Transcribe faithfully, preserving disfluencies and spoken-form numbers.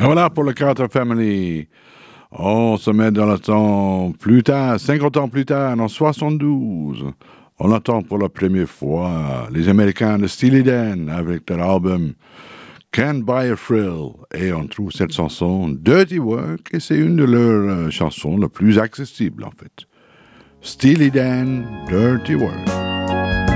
Voilà pour le Carter Family. On se met dans le temps plus tard, cinquante ans plus tard, en soixante-douze. On entend pour la première fois les Américains de Steely Dan avec leur album Can't Buy a Thrill. Et on trouve cette chanson Dirty Work, et c'est une de leurs chansons les plus accessibles en fait. Steely Dan, Dirty Work.